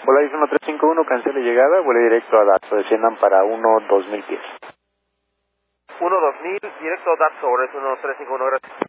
Volaris 1351, cancele llegada, vuele directo a Dato, desciendan para 1-2000 pies. 1-2000, directo a Dato, Volaris 1351, gracias.